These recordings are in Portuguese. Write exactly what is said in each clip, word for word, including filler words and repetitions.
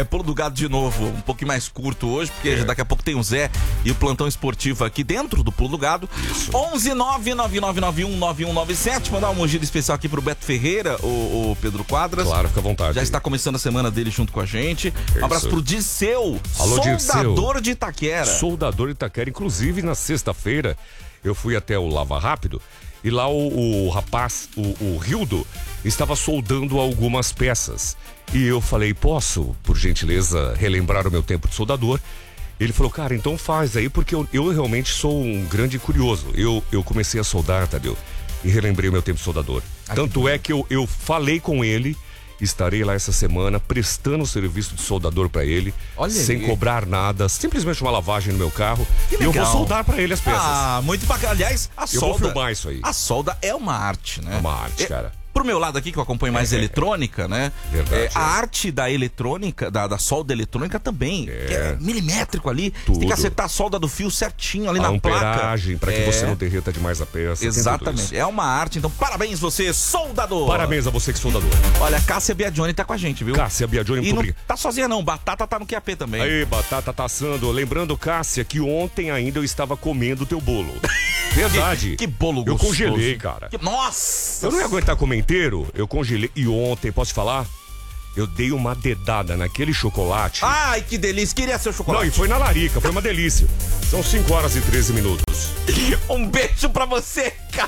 É Pulo do Gado de novo, um pouquinho mais curto hoje, porque é. daqui a pouco tem o Zé e o plantão esportivo aqui dentro do Pulo do Gado. Isso. onze nove nove nove nove um nove um nove sete. Mandar uma ungida especial aqui pro Beto Ferreira, o, o Pedro Quadras. Claro, fica à vontade. Já está começando a semana dele junto com a gente. Um abraço pro Dirceu, Alô, soldador Dirceu. de Itaquera. Soldador de Itaquera. Inclusive, na sexta-feira, eu fui até o Lava Rápido e lá o, o rapaz, o, o Rildo, estava soldando algumas peças. E eu falei, posso, por gentileza, relembrar o meu tempo de soldador? Ele falou, cara, então faz aí, porque eu, eu realmente sou um grande curioso. Eu, eu comecei a soldar, Tadeu, e relembrei o meu tempo de soldador. Aqui. Tanto é que eu, eu falei com ele, estarei lá essa semana prestando o serviço de soldador pra ele, Olha sem aí. cobrar nada, simplesmente uma lavagem no meu carro. E eu vou soldar pra ele as peças. Ah, muito bacana. Aliás, a solda... Eu vou filmar isso aí. A solda é uma arte, né? É uma arte, é... cara. Pro meu lado aqui, que eu acompanho mais é, eletrônica, né? Verdade. É, a arte da eletrônica, da, da solda eletrônica também. É. Que é milimétrico ali. Tudo. Tem que acertar a solda do fio certinho ali a na amperagem, placa. Pra que é. você não derreta demais a peça. Exatamente. É uma arte. Então, parabéns você, soldador. Parabéns a você que é soldador. Olha, a Cássia Biagioni tá com a gente, viu? Cássia Biagioni, muito obrigado. Tá sozinha não, Batata tá no Q A P também. Aí, Batata tá assando. Lembrando, Cássia, que ontem ainda eu estava comendo o teu bolo. Verdade. Que, que bolo eu gostoso. Eu congelei, cara. Que... Nossa! Eu não ia aguentar comer inteiro, eu congelei. E ontem, posso te falar? Eu dei uma dedada naquele chocolate. Ai, que delícia. Queria ser o chocolate. Não, e foi na larica, foi uma delícia. São cinco horas e treze minutos. Um beijo pra você, cara.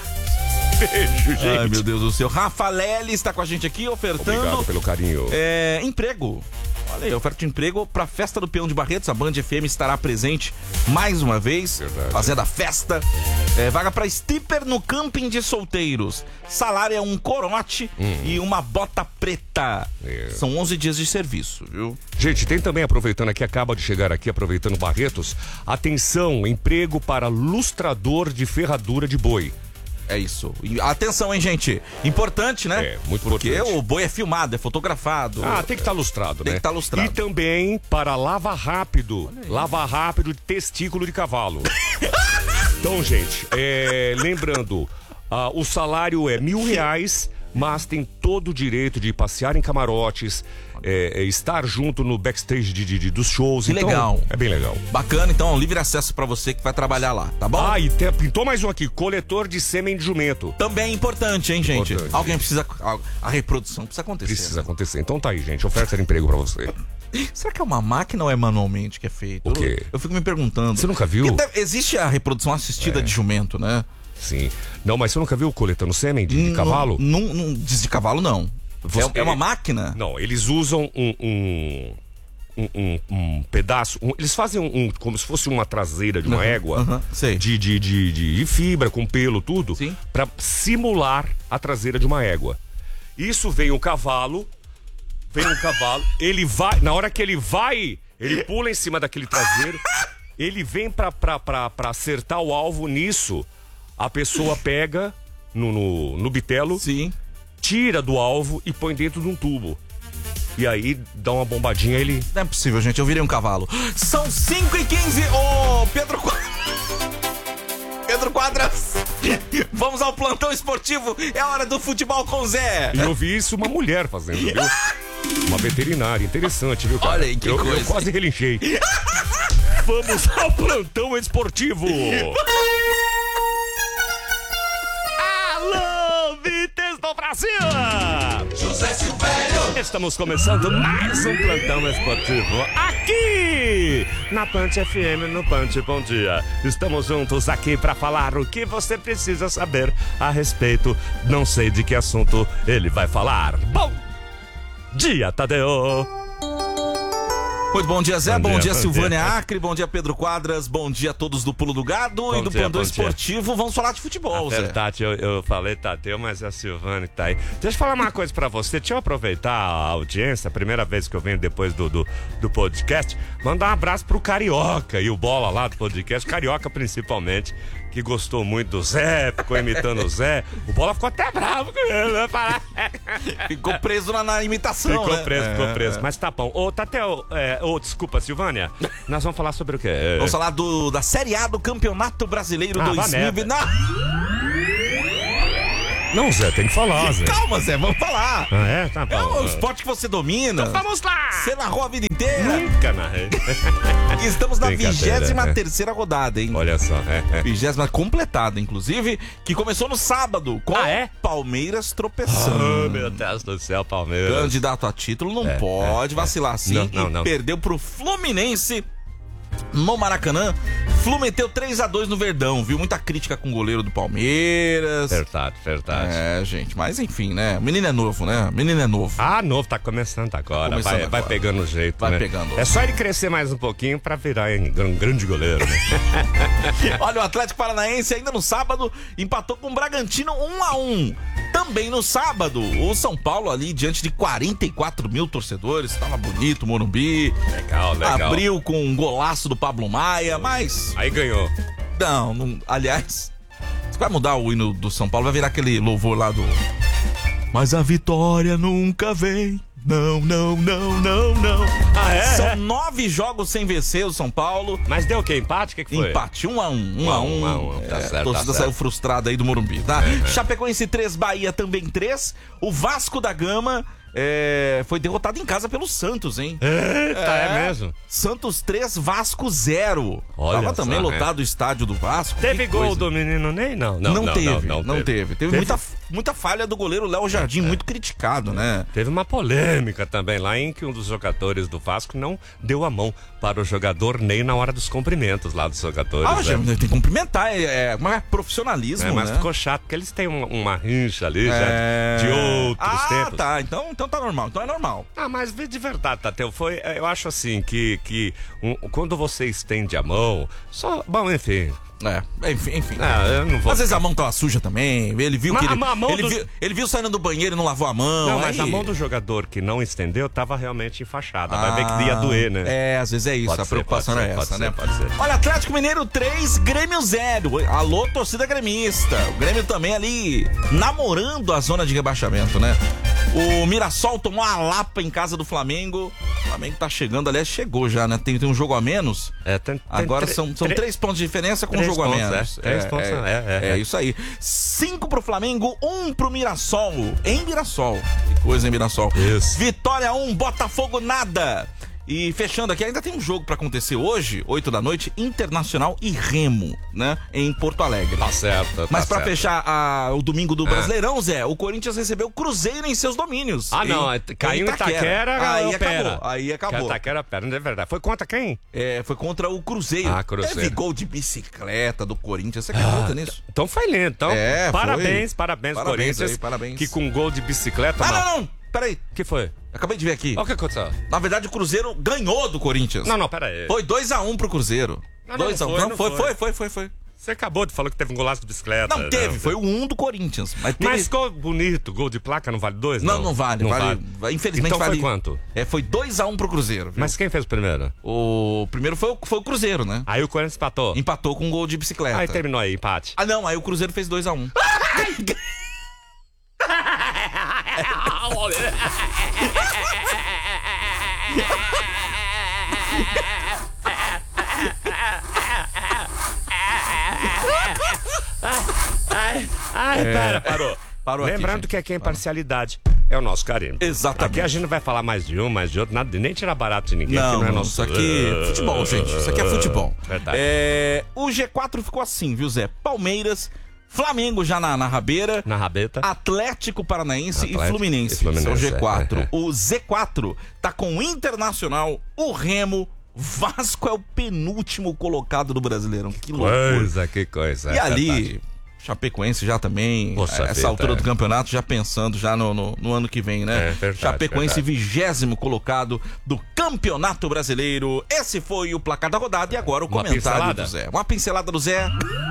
Beijo, gente. Ai, meu Deus do céu. Rafa Lely está com a gente aqui, ofertando... Obrigado pelo carinho. É, emprego. Olha aí, oferta de emprego para a Festa do Peão de Barretos. A Band F M estará presente mais uma vez, Verdade. fazendo a festa. É, vaga para stripper no camping de solteiros. Salário é um corote hum. e uma bota preta. É. São onze dias de serviço, viu? Gente, tem também, aproveitando aqui, acaba de chegar aqui, aproveitando Barretos. Atenção, emprego para lustrador de ferradura de boi. É isso. E atenção, hein, gente? Importante, né? É, muito Porque importante. Porque o boi é filmado, é fotografado. Ah, tem que estar tá lustrado, tem né? Tem que estar tá lustrado. E também para lava rápido. Lava rápido de testículo de cavalo. Então, gente, é, lembrando, ah, o salário é mil reais, mas tem todo o direito de passear em camarotes, é, é, estar junto no backstage de, de, de, dos shows. Que então, legal. É bem legal. Bacana, então, livre acesso pra você que vai trabalhar lá, tá bom? Ah, e tem, pintou mais um aqui, coletor de sêmen de jumento. Também é importante, hein, gente? Importante. Alguém precisa... A reprodução precisa acontecer. Precisa acontecer. Então tá aí, gente, oferta de emprego pra você. Será que é uma máquina ou é manualmente que é feito? O quê? Eu, eu fico me perguntando. Você nunca viu? Deve, existe a reprodução assistida é. de jumento, né? Sim. Não, mas você nunca viu coletando sêmen de, de cavalo? Não, não, não, de cavalo, não. Você, é, é uma máquina? Não, eles usam um, um, um, um, um pedaço. Um, eles fazem um, um, como se fosse uma traseira de uma uhum, égua. Uhum, sei. De, de, de, de, de fibra, com pelo, tudo. Sim. Pra simular a traseira de uma égua. Isso vem o cavalo. Vem um cavalo. Ele vai. Na hora que ele vai, ele pula em cima daquele traseiro. Ele vem pra, pra, pra, pra acertar o alvo nisso. A pessoa pega no, no, no bitelo, sim, tira do alvo e põe dentro de um tubo. E aí dá uma bombadinha, ele... Não é possível, gente, eu virei um cavalo. São cinco e quinze, ô Pedro Quadras. Pedro Quadras. Vamos ao plantão esportivo, é hora do futebol com Zé. E eu vi isso uma mulher fazendo, viu? Uma veterinária, interessante, viu, cara? Olha aí, que eu, coisa. Eu quase relinchei. Vamos ao plantão esportivo. Do Brasil! José Silvério! Estamos começando mais um plantão esportivo aqui na Punch F M, no Punch Bom Dia. Estamos juntos aqui para falar o que você precisa saber a respeito. Não sei de que assunto ele vai falar. Bom dia, Tadeu! Muito bom dia, Zé. Bom, bom dia, dia, Silvânia dia. Acre. Bom dia, Pedro Quadras. Bom dia a todos do Pulo do Gado bom e do Plantão Esportivo. Dia. Vamos falar de futebol, a Zé. Verdade, eu, eu falei Tadeu, mas é a Silvânia que tá aí. Deixa eu falar uma coisa pra você. Deixa eu aproveitar a audiência, a primeira vez que eu venho depois do, do, do podcast, mandar um abraço pro Carioca e o Bola lá do podcast. Carioca, principalmente, que gostou muito do Zé, ficou imitando o Zé. O Bola ficou até bravo com ele, né? Ficou preso na, na imitação, Ficou né? preso, ficou é, preso. É. Mas tá bom. Ô, Tadeu, é, ô, desculpa, Silvânia, nós vamos falar sobre o quê? Vamos falar do, da Série A do Campeonato Brasileiro ah, dois mil e vinte. Não, Zé, tem que falar, Zé. Calma, Zé, vamos falar. Ah, é? Tá bom. É o esporte que você domina. Então vamos lá. Você narrou a vida inteira. Nunca narrei. E estamos na Brincadeira, vigésima é. terceira rodada, hein? Olha só. É, é. Vigésima completada, inclusive, que começou no sábado com Ah, é? Palmeiras tropeçando. Oh, meu Deus do céu, Palmeiras. Candidato a título não É, pode é, vacilar é. assim. Não, não, e não. perdeu pro Fluminense no Maracanã. Flu meteu três a dois no Verdão, viu? Muita crítica com o goleiro do Palmeiras. Verdade, verdade. É, gente, mas enfim, né? O menino é novo, né? O menino é novo. Ah, novo, tá começando agora. Tá começando vai, vai agora. pegando o jeito, Vai né? pegando. É só ele crescer mais um pouquinho pra virar um gran- grande goleiro, né? Olha, o Atlético Paranaense ainda no sábado empatou com o Bragantino um a um. Também no sábado, o São Paulo ali diante de quarenta e quatro mil torcedores, tava bonito o Morumbi. Legal, legal. Abriu com um golaço do Pablo Maia, mas Aí ganhou. não, não aliás, você vai mudar o hino do São Paulo, vai virar aquele louvor lá do Mas a vitória nunca vem. Não, não, não, não, não. Ah, é? São nove jogos sem vencer o São Paulo. Mas deu o quê? Empate? O que, que foi? Empate, um a um, um, Um a a um. um, um a um. Tá É, certo, a torcida tá saiu certo. frustrada aí do Morumbi, tá? Chapecoense três, Bahia também três. O Vasco da Gama é, foi derrotado em casa pelo Santos, hein? Eita, é, mesmo? Santos três, Vasco zero. Olha Tava também só, lotado o estádio do Vasco. Teve que gol coisa. do menino Ney? Não, Não, não, não, teve, não, não, teve. Teve, muita, muita falha do goleiro Léo Jardim, muito criticado, né? Teve uma polêmica também lá em que um dos jogadores do Vasco não deu a mão para o jogador Ney na hora dos cumprimentos lá dos jogadores. Ah, né? gente, tem que cumprimentar, é, é, mas é profissionalismo, É, mas né? ficou chato, porque eles têm uma, uma rincha ali É... já de outros ah, tempos. tá, então, então tá normal, então é normal. Ah, mas de verdade, Tateu, foi, eu acho assim, que, que um, quando você estende a mão, só, bom, enfim... É, enfim, enfim. Ah, eu não vou... Às vezes a mão tava suja também, ele viu Ma- que ele, a mão ele, do- viu, ele viu saindo do banheiro e não lavou a mão. Não, mas aí... a mão do jogador que não estendeu tava realmente enfaixada. Vai ver que ia doer, né? É, às vezes é isso, Pode a ser, preocupação pode é ser, essa, pode né? ser, pode ser. Olha, Atlético Mineiro três, Grêmio zero. Alô, torcida gremista. O Grêmio também ali namorando a zona de rebaixamento, né? O Mirassol tomou a lapa em casa do Flamengo. O Flamengo tá chegando, aliás, chegou já, né? Tem, tem um jogo a menos. É, tem- tem Agora tre- são, são tre- três pontos de diferença com um três jogo a pontos, menos. é. Três pontos, é, é, é, é é. isso aí. Cinco pro Flamengo, um pro Mirassol. Em Mirassol. Que coisa em Mirassol. Isso. Vitória um, Botafogo nada. E fechando aqui, ainda tem um jogo pra acontecer hoje, oito da noite, Internacional e Remo, né? Em Porto Alegre. Tá certo, tá Mas pra certo. fechar a- o domingo do Brasileirão, Zé, o Corinthians recebeu o Cruzeiro em seus domínios. Ah, não, em- caiu em Itaquera, Aí opera. acabou, aí acabou. Itaquera opera, não é verdade. Foi contra quem? É, foi contra o Cruzeiro. Ah, Cruzeiro. Teve gol de bicicleta do Corinthians. Você acredita nisso? Então foi lindo. Então, É, foi. parabéns, parabéns, Parabéns Corinthians. aí, parabéns. Que com gol de bicicleta... Ah, não. não, não. Peraí. O que foi? Acabei de ver aqui. Olha o que aconteceu. Na verdade, o Cruzeiro ganhou do Corinthians. Não, não, pera aí. Foi dois a um pro Cruzeiro. Não, não, dois a um. foi, Não, não foi, foi. foi, foi, foi, foi. Você acabou de falar que teve um golaço de bicicleta. Não, teve. Foi o um do Corinthians. Mas, teve... Mas gol bonito, gol de placa não vale dois? Não, Não, não vale. vale, vale. Infelizmente Então vale. foi quanto? É, foi dois a um pro Cruzeiro. Viu? Mas quem fez o primeiro? O primeiro foi o, foi o Cruzeiro, né? Aí o Corinthians empatou. Empatou com um gol de bicicleta. Aí terminou aí, empate. Ah, não. Aí o Cruzeiro fez dois a um. Ai, ai, pera, parou. Parou aqui, Lembrando gente. que aqui é imparcialidade. É o nosso carimbo. Exatamente. Aqui a gente não vai falar mais de um, mais de outro, nada, de nem tirar barato de ninguém. Não, aqui não é não, nosso... isso aqui é futebol, gente. Isso aqui é futebol. Verdade. É, o G quatro ficou assim, viu, Zé? Palmeiras, Flamengo já na, na rabeira, Na rabeta. Atlético Paranaense Atlético e Fluminense. e Fluminense, Esse é o G quatro. é, é. O Z quatro tá com o Internacional, o Remo, Vasco é o penúltimo colocado do Brasileirão. Que loucura. Coisa, que coisa. E é ali, verdade. Chapecoense já também, Poxa essa vida, altura é. do campeonato, já pensando já no, no, no ano que vem, né? É verdade, Chapecoense, verdade. vigésimo colocado do Campeonato Brasileiro. Esse foi o placar da rodada e agora o Uma comentário pincelada? do Zé. Uma pincelada do Zé.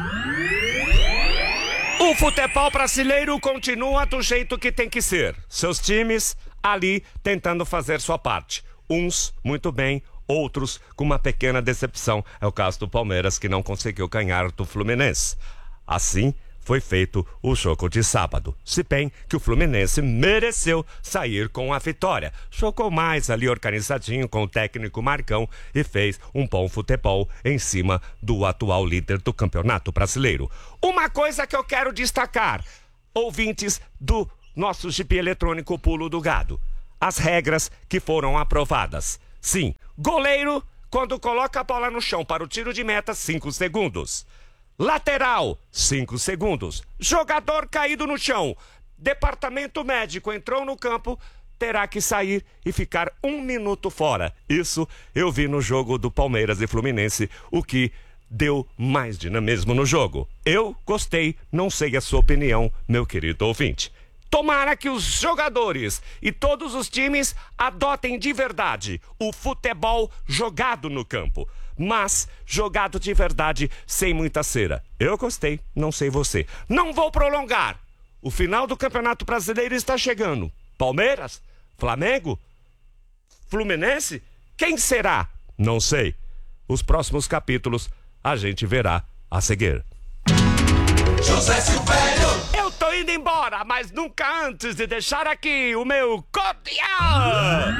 O futebol brasileiro continua do jeito que tem que ser. Seus times ali tentando fazer sua parte. Uns muito bem, outros com uma pequena decepção. É o caso do Palmeiras, que não conseguiu ganhar do Fluminense. Assim foi feito o jogo de sábado. Se bem que o Fluminense mereceu sair com a vitória. Jogou mais ali organizadinho com o técnico Marcão e fez um bom futebol em cima do atual líder do Campeonato Brasileiro. Uma coisa que eu quero destacar: ouvintes do nosso Jipe Eletrônico Pulo do Gado. As regras que foram aprovadas. Sim, goleiro, quando coloca a bola no chão para o tiro de meta, cinco segundos. Lateral, cinco segundos. Jogador caído no chão. Departamento médico entrou no campo, terá que sair e ficar um minuto fora. Isso eu vi no jogo do Palmeiras e Fluminense, o que deu mais dinamismo no jogo. Eu gostei, não sei a sua opinião, meu querido ouvinte. Tomara que os jogadores e todos os times adotem de verdade o futebol jogado no campo, mas jogado de verdade sem muita cera. Eu gostei, não sei você. Não vou prolongar. O final do Campeonato Brasileiro está chegando. Palmeiras? Flamengo? Fluminense? Quem será? Não sei. Os próximos capítulos a gente verá a seguir. José Silvério. Eu tô indo embora, mas nunca antes de deixar aqui o meu cordial.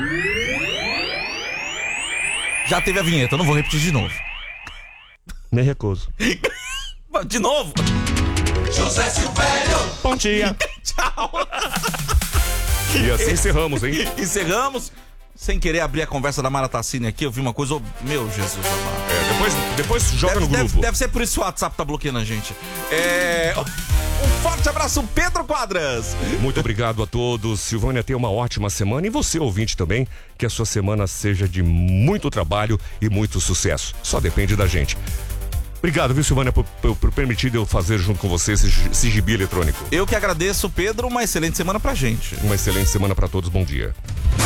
Já teve a vinheta, eu não vou repetir de novo. Me recuso. De novo? José Silvério. Bom dia. Tchau. E assim encerramos, hein? Encerramos. Sem querer abrir a conversa da Mara Tassini aqui, eu vi uma coisa... Oh, meu Jesus amado. É, depois, depois joga deve, no grupo. Deve, deve ser por isso que o WhatsApp tá bloqueando a gente. É... Um forte abraço, Pedro Quadras. Muito obrigado a todos. Silvânia, tenha uma ótima semana. E você, ouvinte, também, que a sua semana seja de muito trabalho e muito sucesso. Só depende da gente. Obrigado, viu, Silvânia, por, por, por permitir eu fazer junto com você esse, esse gibi eletrônico. Eu que agradeço, Pedro. Uma excelente semana pra gente. Uma excelente semana pra todos. Bom dia.